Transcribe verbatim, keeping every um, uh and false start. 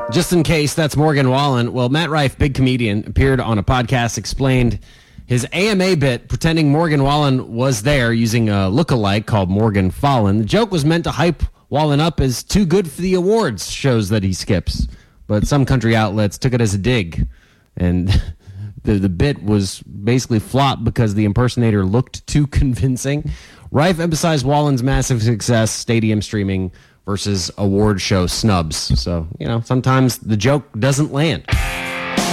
Just in case, that's Morgan Wallen. Well, Matt Rife, big comedian, appeared on a podcast, explained his A M A bit pretending Morgan Wallen was there using a lookalike called Morgan Fallen. The joke was meant to hype Wallen up as too good for the awards shows that he skips, but some country outlets took it as a dig, and the, the bit was basically flopped because the impersonator looked too convincing. Rife emphasized Wallen's massive success, stadium streaming, versus award show snubs. So, you know, sometimes the joke doesn't land.